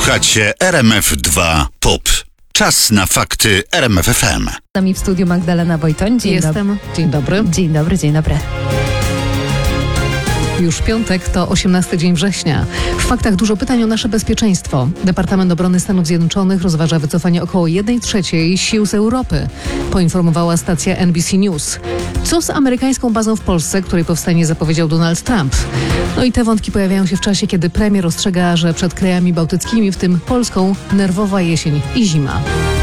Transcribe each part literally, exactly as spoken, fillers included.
Słuchacie R M F dwa Pop. Czas na fakty R M F F M. Z nami w studiu Magdalena Wojtoń. Dzień Jestem. Dob- Dzień dobry. Dzień dobry, dzień dobry. Już piątek to osiemnasty dzień września. W faktach dużo pytań o nasze bezpieczeństwo. Departament Obrony Stanów Zjednoczonych rozważa wycofanie około jednej trzeciej sił z Europy, poinformowała stacja N B C News. Co z amerykańską bazą w Polsce, której powstanie zapowiedział Donald Trump? No i te wątki pojawiają się w czasie, kiedy premier ostrzega, że przed krajami bałtyckimi, w tym Polską, nerwowa jesień i zima.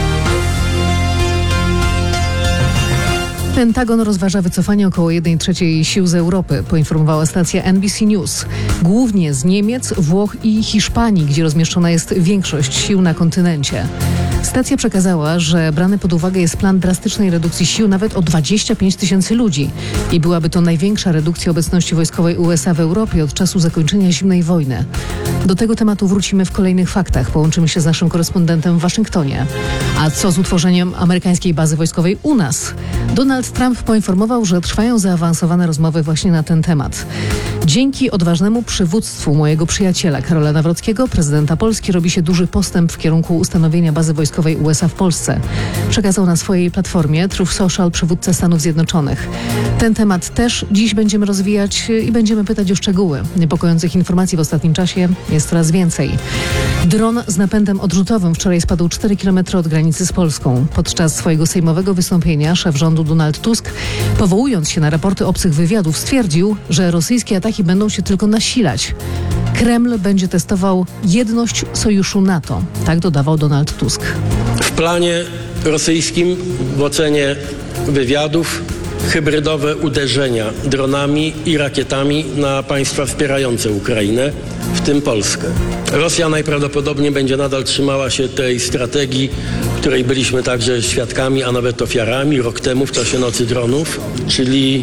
Pentagon rozważa wycofanie około jednej trzeciej sił z Europy, poinformowała stacja N B C News. Głównie z Niemiec, Włoch i Hiszpanii, gdzie rozmieszczona jest większość sił na kontynencie. Stacja przekazała, że brany pod uwagę jest plan drastycznej redukcji sił nawet o dwadzieścia pięć tysięcy ludzi i byłaby to największa redukcja obecności wojskowej U S A w Europie od czasu zakończenia zimnej wojny. Do tego tematu wrócimy w kolejnych faktach. Połączymy się z naszym korespondentem w Waszyngtonie. A co z utworzeniem amerykańskiej bazy wojskowej u nas? Donald Trump poinformował, że trwają zaawansowane rozmowy właśnie na ten temat. Dzięki odważnemu przywództwu mojego przyjaciela Karola Nawrockiego, prezydenta Polski, robi się duży postęp w kierunku ustanowienia bazy wojskowej U S A w Polsce. Przekazał na swojej platformie Truth Social przywódca Stanów Zjednoczonych. Ten temat też dziś będziemy rozwijać i będziemy pytać o szczegóły. Niepokojących informacji w ostatnim czasie jest coraz więcej. Dron z napędem odrzutowym wczoraj spadł cztery kilometry od granicy z Polską. Podczas swojego sejmowego wystąpienia szef rządu Donald Tusk, powołując się na raporty obcych wywiadów, stwierdził, że rosyjskie ataki będą się tylko nasilać. Kreml będzie testował jedność sojuszu NATO. Tak dodawał Donald Tusk. W planie rosyjskim, w ocenie wywiadów, hybrydowe uderzenia dronami i rakietami na państwa wspierające Ukrainę, w tym Polskę. Rosja najprawdopodobniej będzie nadal trzymała się tej strategii, której byliśmy także świadkami, a nawet ofiarami rok temu w czasie Nocy Dronów, czyli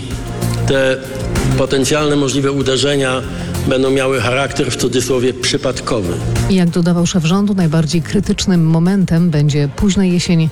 te potencjalne możliwe uderzenia będą miały charakter, w cudzysłowie, przypadkowy. I jak dodawał szef rządu, najbardziej krytycznym momentem będzie późna jesień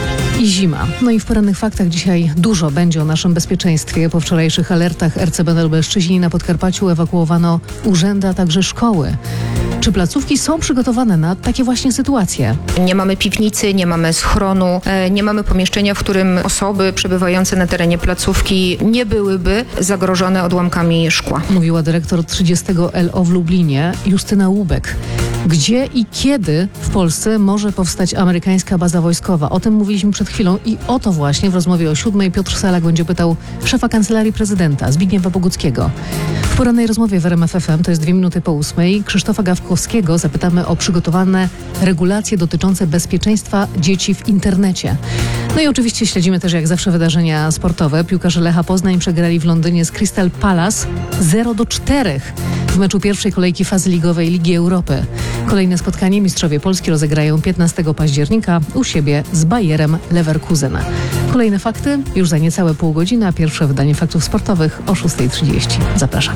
i zima. No i w porannych faktach dzisiaj dużo będzie o naszym bezpieczeństwie. Po wczorajszych alertach R C B na Lubelszczyźnie i na Podkarpaciu ewakuowano urzędy, a także szkoły. Czy placówki są przygotowane na takie właśnie sytuacje? Nie mamy piwnicy, nie mamy schronu, nie mamy pomieszczenia, w którym osoby przebywające na terenie placówki nie byłyby zagrożone odłamkami szkła. Mówiła dyrektor trzydziestego L O w Lublinie Justyna Łubek. Gdzie i kiedy w Polsce może powstać amerykańska baza wojskowa? O tym mówiliśmy przed chwilą i o to właśnie w rozmowie o siódmej Piotr Salak będzie pytał szefa Kancelarii Prezydenta Zbigniewa Boguckiego. W porannej rozmowie w R M F F M, to jest dwie minuty po ósmej, Krzysztofa Gawkowskiego zapytamy o przygotowane regulacje dotyczące bezpieczeństwa dzieci w internecie. No i oczywiście śledzimy też jak zawsze wydarzenia sportowe. Piłkarze Lecha Poznań przegrali w Londynie z Crystal Palace zero do czterech w meczu pierwszej kolejki fazy ligowej Ligi Europy. Kolejne spotkanie mistrzowie Polski rozegrają piętnastego października u siebie z Bayerem Leverkusen. Kolejne fakty już za niecałe pół godziny, a pierwsze wydanie faktów sportowych o szósta trzydzieści. Zapraszam.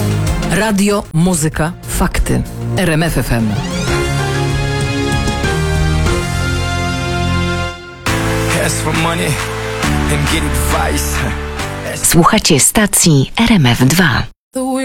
Radio, muzyka, fakty. R M F F M. Słuchacie stacji R M F dwa.